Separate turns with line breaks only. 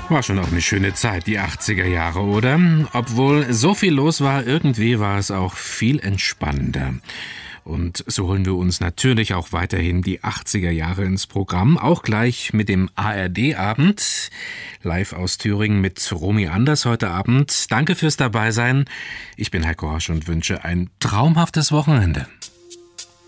War schon auch eine schöne Zeit, die 80er Jahre, oder? Obwohl so viel los war, irgendwie war es auch viel entspannender. Und so holen wir uns natürlich auch weiterhin die 80er Jahre ins Programm, auch gleich mit dem ARD-Abend. Live aus Thüringen mit Romy Anders heute Abend. Danke fürs Dabeisein. Ich bin Heiko Horsch und wünsche ein traumhaftes Wochenende.